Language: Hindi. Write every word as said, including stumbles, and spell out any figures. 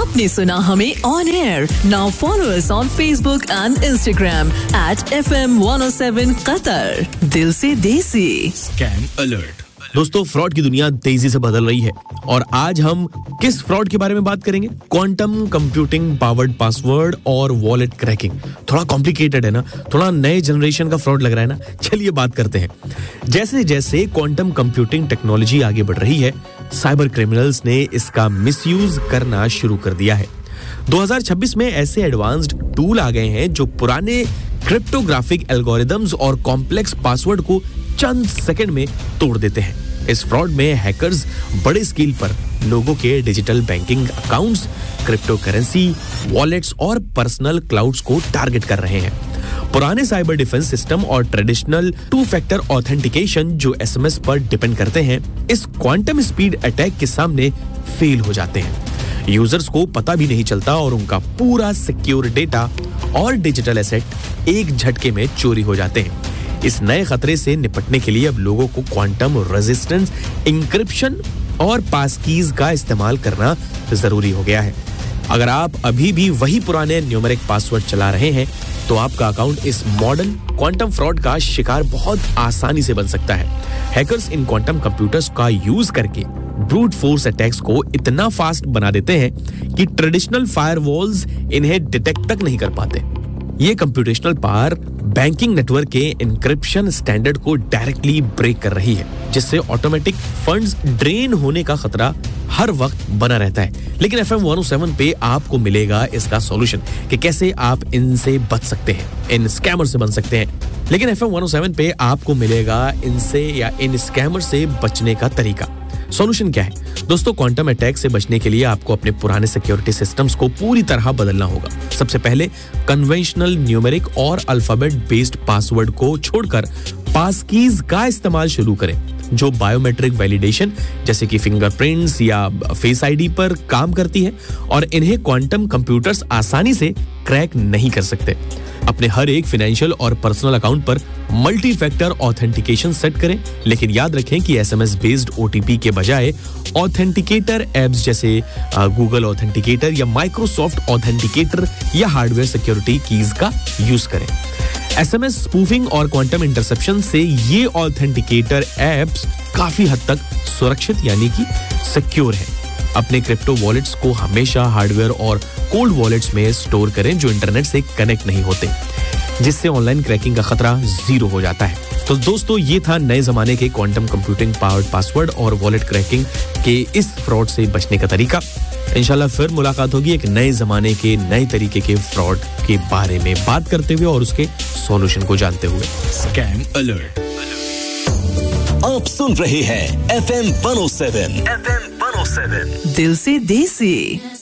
आपने सुना हमें on air. Now follow us on Facebook and Instagram at F M one O seven Qatar. दिल से देसी. Scam alert. दोस्तों, फ्रॉड की दुनिया तेजी से बदल रही है और आज हम किस फ्रॉड के बारे में बात करेंगे? क्वांटम कंप्यूटिंग पावर्ड पासवर्ड और वॉलेट क्रैकिंग. थोड़ा कॉम्प्लिकेटेड है ना, थोड़ा नए जनरेशन का फ्रॉड लग रहा है ना. चलिए बात करते हैं. जैसे जैसे क्वांटम कंप्यूटिंग टेक्नोलॉजी आगे बढ़ रही है, साइबर क्रिमिनल्स ने इसका मिसयूज करना शुरू कर दिया है. दो हज़ार छब्बीस में ऐसे एडवांस्ड टूल आ गए हैं जो पुराने क्रिप्टोग्राफिक एल्गोरिदम्स और कॉम्प्लेक्स पासवर्ड को चंद सेकंड में तोड़ देते हैं. इस फ्रॉड में हैकर्स बड़े स्केल पर लोगों के digital banking accounts, crypto currency, wallets और पर्सनल क्लाउड्स को टारगेट कर रहे हैं. पुराने साइबर डिफेंस सिस्टम और ट्रेडिशनल टू फैक्टर ऑथेंटिकेशन जो एसएमएस पर डिपेंड करते हैं, इस क्वांटम स्पीड अटैक के सामने फेल हो जाते हैं. यूजर्स को पता भी नहीं चलता और उनका पूरा सिक्योर डेटा और डिजिटल एसेट एक झटके में चोरी हो जाते हैं. इस नए खतरे से निपटने के लिए अब लोगों को क्वांटम रेजिस्टेंस इंक्रिप्शन और पासकीज का इस्तेमाल करना जरूरी हो गया है. अगर आप अभी भी वही पुराने न्यूमेरिक पासवर्ड चला रहे हैं तो आपका अकाउंट इस मॉडर्न क्वांटम फ्रॉड का शिकार बहुत आसानी से बन सकता है. हैकर्स इन क्वांटम कंप्यूटर्स का यूज करके ब्रूट फोर्स अटैक्स को इतना फास्ट बना देते हैं कि ट्रेडिशनल फायरवॉल्स इन्हें डिटेक्ट तक नहीं कर पाते. ये कंप्यूटेशनल पावर बैंकिंग नेटवर्क के एन्क्रिप्शन स्टैंडर्ड को डायरेक्टली ब्रेक कर रही है, जिससे ऑटोमेटिक फंड्स ड्रेन होने का खतरा हर वक्त बना रहता है. लेकिन F M one O seven पे आपको मिलेगा इसका सॉल्यूशन कि कैसे आप इनसे बच सकते हैं, इन स्कैमर से बन सकते हैं. लेकिन F M one O seven पे आपको मिलेगा इनसे या इन स्कैमर से बचने का तरीका. सॉल्यूशन क्या है? दोस्तों, क्वांटम अटैक से बचने के लिए आपको अपने पुराने सिक्योरिटी सिस्टम्स को पूरी तरह बदलना होगा. सबसे पहले कन्वेंशनल न्यूमेरिक और अल्फाबेट बेस्ड पासवर्ड को छोड़कर पासकीज का इस्तेमाल शुरू करें, जो बायोमेट्रिक वैलिडेशन जैसे कि फिंगरप्रिंट्स या फेस आईडी पर काम करती है और इन्हें क्वांटम कंप्यूटर्स आसानी से क्रैक नहीं कर सकते. अपने हर एक फाइनेंशियल और पर्सनल अकाउंट पर मल्टी फैक्टर ऑथेंटिकेशन सेट करें, लेकिन याद रखें कि एसएमएस बेस्ड ओटीपी के बजाय ऑथेंटिकेटर एप्स जैसे गूगल ऑथेंटिकेटर या माइक्रोसॉफ्ट ऑथेंटिकेटर या हार्डवेयर सिक्योरिटी कीज का यूज करें. एसएमएस स्पूफिंग और क्वांटम इंटरसेप्शन से ये ऑथेंटिकेटर एप्स काफी हद तक सुरक्षित यानी कि सिक्योर है. अपने क्रिप्टो वॉलेट्स को हमेशा हार्डवेयर और कोल्ड वॉलेट्स में स्टोर करें जो इंटरनेट से कनेक्ट नहीं होते, जिससे ऑनलाइन क्रैकिंग का खतरा जीरो हो जाता है. तो दोस्तों, ये था नए जमाने के क्वांटम कंप्यूटिंग पावर्ड पासवर्ड और वॉलेट क्रैकिंग के इस फ्रॉड से बचने का तरीका. इंशाल्लाह फिर मुलाकात होगी एक नए जमाने के नए तरीके के फ्रॉड के बारे में बात करते हुए और उसके सॉल्यूशन को जानते हुए. Scam alert. आप सुन रहे हैं F M one O seven. F M one O seven. दिल से देसी.